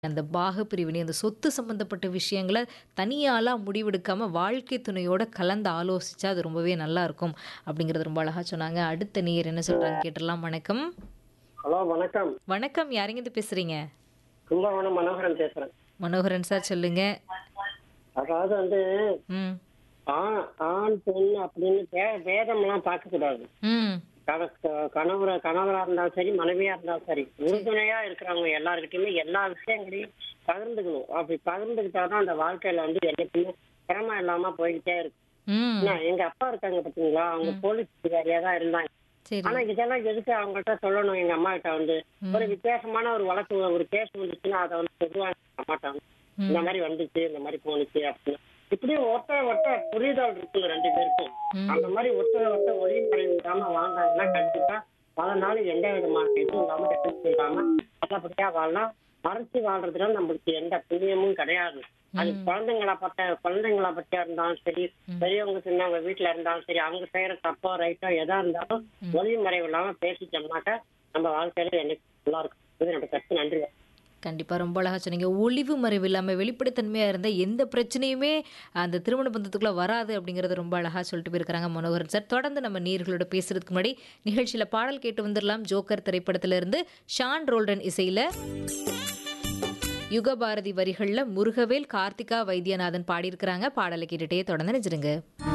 அந்த பாக பிரிவினை, அந்த சொத்து சம்மந்தப்பட்ட விஷயங்கள தனியாளா முடிவெடுக்காம, வாழ்க்கை துணையோட கலந்து ஆலோசிச்சா, அது ரொம்பவே நல்லாருக்கும். அப்படிங்கிறது ரொம்ப அழகா சொன்னாங்க. அடுத்த நேயர் என்ன சொல்றாங்க கேட்டுறலாம். வணக்கம். ஹலோ வணக்கம். வணக்கம். யாரெங்கருந்து பேசுறீங்க? கும்பகோணம் மனோகரன் பேசுறேன். மனோகரன் சார் சொல்லுங்க. அதாவது வந்து ம். ஆண் பெண் அப்படின்னு பேதம்லாம் பார்க்க கூடாது. ம். கணவரா இருந்தாலும் சரி, மனைவியா இருந்தாலும் சரி, உறுதுணையா இருக்கிறவங்க எல்லாருக்கிட்டையுமே எல்லா விஷயங்களையும் பகிர்ந்துக்கணும். அப்படி பகிர்ந்துக்கிட்டாதான் அந்த வாழ்க்கையில வந்து என்னைக்குமே சிரமம் இல்லாம போய்கிட்டே இருக்கும். ம். எங்க அப்பா இருக்காங்க பாத்தீங்களா, அவங்க போலீஸ் அதிகாரியா தான் இருந்தாங்க. சரி. ஆனா இதெல்லாம் எதுக்கு அவங்கள்ட்ட சொல்லணும்? எங்க அம்மா கிட்ட வந்து ம். ஒரு வித்தியாசமான ஒரு வழக்கு, ஒரு கேஸ் வந்துச்சுன்னா அதை வந்து சொல்லுவாங்க அம்மாட்ட. இந்த ம். மாதிரி வந்துச்சு, இந்த மாதிரி போனுச்சு அப்படின்னு. இப்படி ஒருத்த புரிதல் இருக்குல்ல ரெண்டு பேருக்கும். ம். அந்த மாதிரி ஒருத்த ஒளிமுறை இல்லாம வாழ்ந்தாங்கன்னா கண்டிப்பா பல நாள் எந்த விதமான இதுவும் இல்லாம எதுவும் இல்லாம நல்லபடியா வாழலாம். மறைச்சு வாழ்றதுல நம்மளுக்கு எந்த புண்ணியமும் கிடையாது. அது ம். குழந்தைங்களா பற்றியா இருந்தாலும் சரி, ம். பெரியவங்க சின்னவங்க வீட்டுல இருந்தாலும் சரி, அவங்க செய்யற தப்போ ரைட்டோ எதா இருந்தாலும் ம். ஒளிமறைவு இல்லாம பேசிட்டோம்னாக்க நம்ம வாழ்க்கையில என்னைக்கு நல்லா இருக்கும். இது என்னோட கருத்து. நன்றி. கண்டிப்பா. ரொம்ப அழகா சொன்னீங்க. ஒளிவு மறைவு இல்லாம வெளிப்படைத்தன்மையா இருந்தா எந்த பிரச்சனையுமே அந்த திருமண பந்தத்துக்குள்ள வராது அப்படிங்கிறத ரொம்ப அழகா சொல்லிட்டு போயிருக்கிறாங்க மனோகரன் சார். தொடர்ந்து நம்ம நேயர்களோட பேசுறதுக்கு முன்னாடி நிகழ்ச்சியில பாடல் கேட்டு வந்துடலாம். ஜோக்கர் திரைப்படத்துல இருந்து ஷான் ரோல்டன் இசையில யுகபாரதி வரிகள்ல முருகவேல், கார்த்திகா வைத்தியநாதன் பாடியிருக்கிறாங்க. பாடலை கேட்டுட்டே தொடர்ந்து நினைச்சிருங்க.